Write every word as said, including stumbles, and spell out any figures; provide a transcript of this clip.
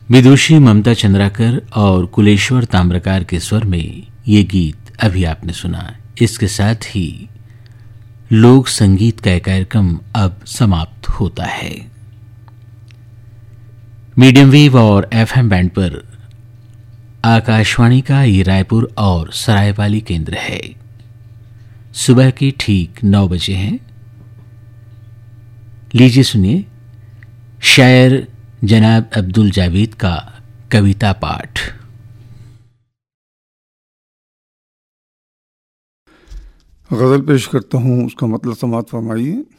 विदुषी ममता चंद्राकर और कुलेश्वर ताम्रकार के स्वर में ये गीत अभी आपने सुना। इसके साथ ही लोक संगीत का कार्यक्रम अब समाप्त होता है। मीडियम वेव और एफएम बैंड पर आकाशवाणी का ये रायपुर और सरायपाली केंद्र है। सुबह के ठीक नौ बजे हैं। लीजिए सुनिए शायर जनाब अब्दुल जावेद का कविता पाठ। गज़ल पेश करता हूँ, उसका मतलब समाअत फरमाइए।